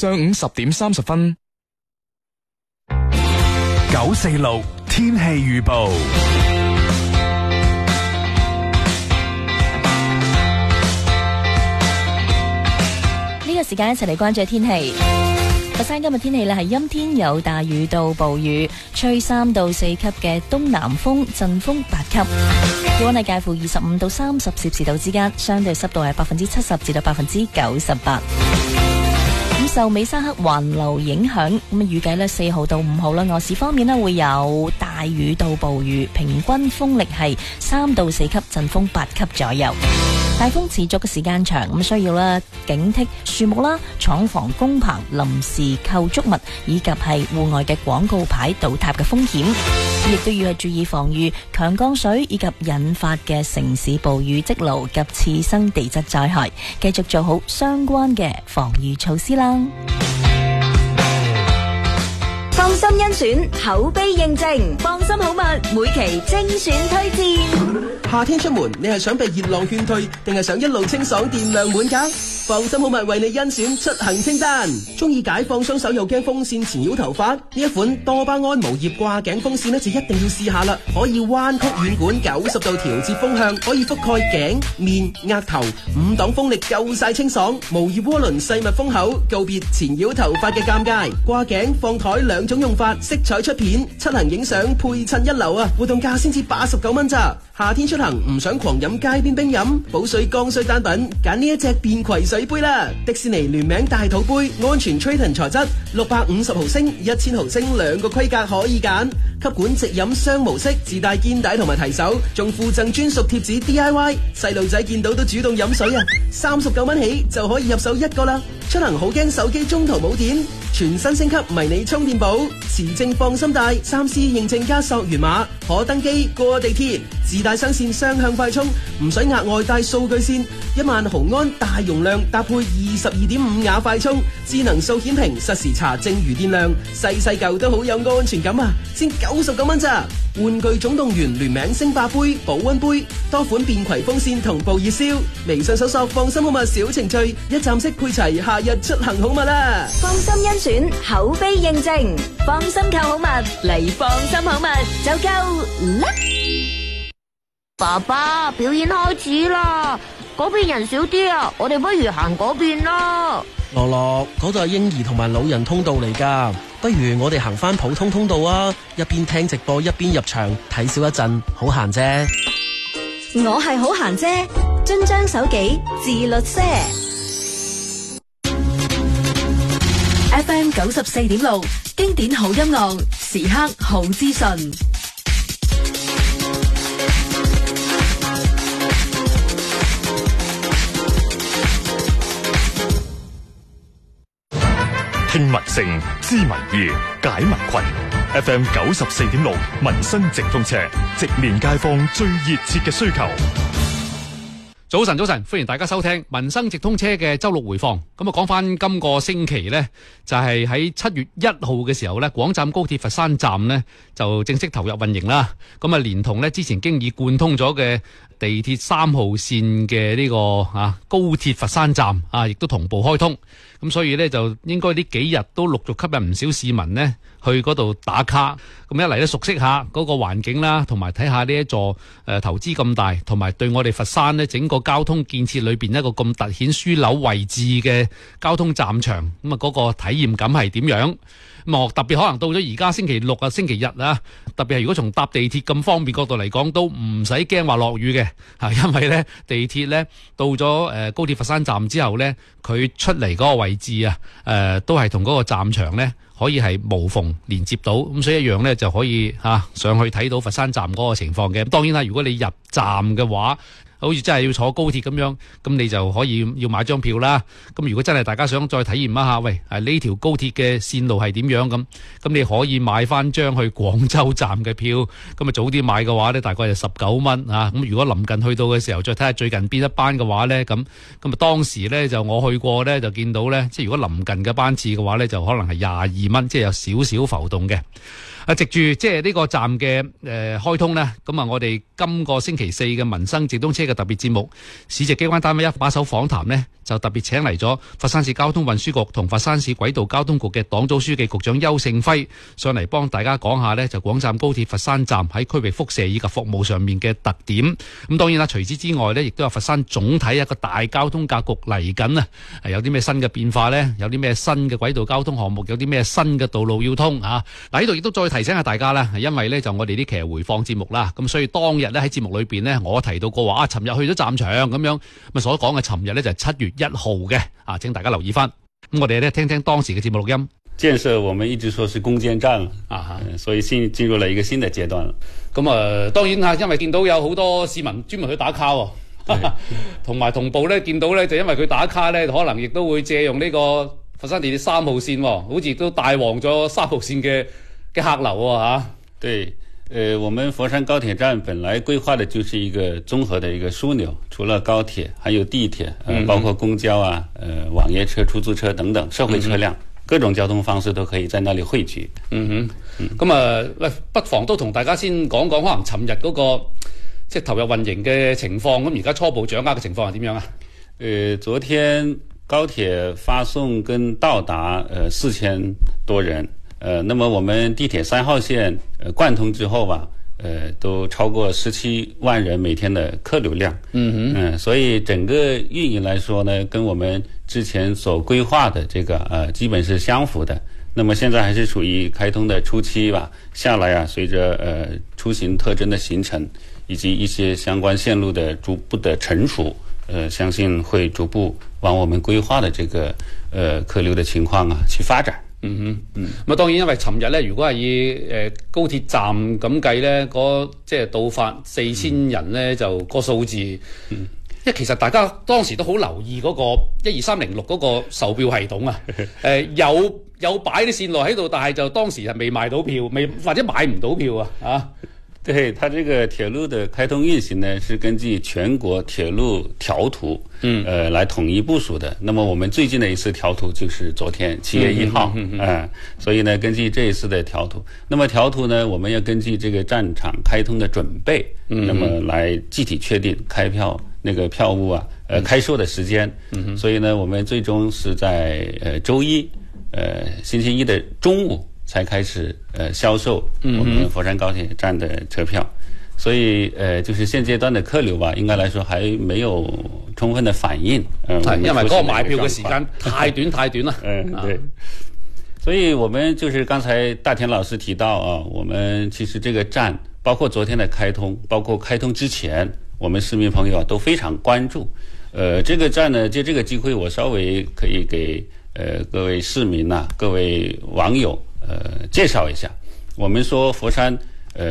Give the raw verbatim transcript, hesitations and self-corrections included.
上午十點三十分。 九四六天氣預報。 呢個時間一齊嚟關注天氣。佛山今日天氣咧係陰天有大雨到暴雨，吹三到四級嘅東南風，陣風八級。氣溫係介乎二十五到三十攝氏度之間，相對濕度係百分之七十至到百分之九十八。咁受美沙克環流影響，咁預計咧四號到五號啦，外市方面咧會有大雨到暴雨，平均風力係三到四級，陣風八級左右。大風持續嘅時間長，咁需要啦警惕樹木啦、廠房工棚臨時構築物以及係戶外嘅廣告牌倒塌嘅風險，亦都要係注意防禦強降水以及引發嘅城市暴雨積澇及次生地質災害，繼續做好相關嘅防禦措施啦。 放心甄選，口碑認證，放心好物，每期精選推薦。 夏天出門，你係想被熱浪勸退，定係想一路清爽電量滿格？放心好物為你甄選出行清單。中意解放雙手又驚風扇纏繞頭髮？呢一款多巴胺無葉掛頸風扇呢，就一定要試下啦！可以彎曲軟管九十度調節風向，可以覆蓋頸、面、額頭，五檔風力夠晒清爽。無葉渦輪細密封口，告別纏繞頭髮嘅尷尬。掛頸放台兩種用法，色彩出片，出行影相配襯一流啊！活動價先至八十九蚊咋。夏天出行唔想狂飲街邊冰飲，補水剛需單品，揀呢一隻便攜水杯啦！迪士尼聯名大肚杯，安全 Triton 材質，六百五十毫升、一千毫升兩個規格可以揀。吸管直飲雙模式，自帶肩帶同埋提手，仲附贈專屬貼紙 D I Y， 細路仔見到都主動飲水啊！三十九蚊起就可以入手一個啦。出行好驚手機中途冇電，全新升級迷你充電寶，持證放心帶，三 C 認證加溯源碼，可登機過地鐵，自帶雙線雙向快充，唔使額外帶數據線，一萬毫安大容量搭配二十二點五瓦快充，智能數顯屏實時查證餘電量，細細嚿都好有安全感啊！先九十九蚊咋？玩具總動員聯名星霸杯、保溫杯，多款便攜風扇同步熱銷，微信搜索放心好物小程序，一站式配齊夏日出行好物啦！ 放心甄選，口碑認證，放心購好物嚟放心好物就夠啦！ 爸爸，表演開始啦，嗰邊人少啲啊，我哋不如行嗰邊啦。 樂樂，嗰度係嬰兒同埋老人通道嚟噶，不如我哋行翻普通通道啊！一邊聽直播一邊入場睇少一陣，好閒啫。 我係好閒啫，遵章守紀，自律些。F M 九十四點六，經典好音樂，時刻好資訊。 聽民聲，知民意，解民困。F M 九十四點六，民生直通車，直面街坊最熱切嘅需求。 早晨，早晨，歡迎大家收聽民生直通車嘅周六回放。咁啊，講翻今個星期呢，就係喺七月一號嘅時候呢，廣湛高鐵佛山站呢就正式投入運營啦。咁啊，連同呢之前經已貫通咗嘅地鐵三號線嘅呢個啊高鐵佛山站啊，亦都同步開通。咁所以呢，就應該呢幾日都陸續吸引唔少市民呢去嗰度打卡。咁一嚟呢，熟悉下嗰個環境啦，同埋睇下呢一座誒、呃、投資咁大，同埋對我哋佛山呢整個交通建設裏邊一個咁凸顯樞紐位置嘅交通站場，咁啊嗰個體驗感係點樣？咁啊特別可能到咗而家星期六啊、星期日啊，特別係如果從搭地鐵咁方便角度嚟講，都唔使驚話落雨嘅嚇，因為呢地鐵呢到咗誒高鐵佛山站之後呢，佢出嚟嗰個位置啊，誒、呃、都係同嗰個站場呢可以係無縫連接到，咁所以一樣呢就可以嚇、啊、上去睇到佛山站嗰個情況嘅。當然啦，如果你入站嘅話，好似真係要坐高鐵咁樣，咁你就可以要買張票啦。咁如果真係大家想再體驗一下，喂，係呢條高鐵嘅線路係點樣咁？咁你可以買翻張去廣州站嘅票。咁啊早啲買嘅話呢，大概就十九蚊啊。咁如果臨近去到嘅時候，再睇下最近邊一班嘅話呢，咁咁啊當時呢，就我去過呢，就見到呢，即係如果臨近嘅班次嘅話呢，就可能係廿二蚊，即係有少少浮動嘅。啊，藉住即係呢個站嘅誒、呃、開通呢，咁啊我哋今個星期四嘅民生直通車嘅特別節目，市直機關單位一把手訪談呢，就就特別請嚟咗佛山市交通運輸局同佛山市軌道交通局嘅黨組書記局長邱勝輝上嚟幫大家講下呢就廣湛高鐵佛山站喺區域輻射以及服務上面嘅特點。咁當然啦，除此之外呢，亦都有佛山總體一個大交通格局嚟緊啊，有啲咩新嘅變化呢？有啲咩新嘅軌道交通項目？有啲咩新嘅道路要通啊？嗱，喺度亦都再提醒下大家啦，因為呢就我哋啲其實回放節目啦，咁所以當日呢喺節目裏邊呢，我提到過話啊，尋日去咗站場咁樣，咁所講嘅尋日呢就係七月一號嘅啊，請大家留意翻。咁我哋咧聽聽當時嘅節目錄音。 建設我們一直說是攻堅戰了啊，所以新進入了一個新的階段了。 咁啊、呃，當然啊，因為見到有好多市民專門去打卡喎、哦，同埋同步咧見到咧，就因為佢打卡咧，可能亦都會借用呢個佛山地鐵三號線、哦，好似亦都帶旺咗三號線嘅嘅客流喎、哦、嚇。 對，呃，我們佛山高鐵站本來規劃的就是一個綜合的一個樞紐，除了高鐵，還有地鐵，呃，嗯、包括公交啊，呃，網約車、出租車等等社會車輛。嗯各種交通方式都可以在那裡匯聚。嗯哼，咁啊，喂，不妨都同大家先講講，可能尋日嗰個即係投入運營嘅情況。咁而家初步掌握嘅情況係點樣啊？ 呃，昨天高鐵發送跟到達呃四千多人，呃，那麼我們地鐵三號線呃貫通之後吧，呃，都超過十七萬人每天的客流量。嗯哼，嗯、呃，所以整個運營來說呢，跟我們之前所規劃的這個呃基本是相符的。那麼現在還是處於開通的初期吧，下來啊，隨着呃出行特徵的形成以及一些相關線路的逐步的成熟，呃，相信會逐步往我們規劃的這個呃客流的情況啊去發展。 嗯哼，嗯，咁啊當然因為尋日咧，如果係以誒、呃、高鐵站咁計咧，嗰即係到發四千人咧，嗯、就個數字。嗯因為其實大家當時都好留意嗰個一二三零六嗰個售票系統啊，誒、呃、有有擺啲線路喺度，但係就當時係未賣到票，未或者買唔到票啊，啊。 對，它這個鐵路的開通運行呢，是根據全國鐵路條圖，嗯，呃，來統一部署的。那麼我們最近的一次條圖就是昨天七月一號，嗯，嗯，嗯，嗯、呃，所以呢，根據這一次的條圖，那麼條圖呢，我們要根據這個站場開通的準備，嗯，那麼來具體確定開票那個票務啊，呃，開售的時間，嗯，所以呢，我們最終是在呃周一，呃星期一的中午。才開始呃銷售我們佛山高鐵站的車票，嗯、所以呃就是現階段的客流吧，應該來說還沒有充分的反應。嗯、呃， 因為嗰個買票嘅時間太短太短了。 嗯，對。所以我們就是剛才大田老師提到啊，我們其實這個站包括昨天的開通，包括開通之前，我們市民朋友啊都非常關注。呃，這個站呢，借這個機會，我稍微可以給呃各位市民呐、啊、各位網友。呃，介紹一下，我們說佛山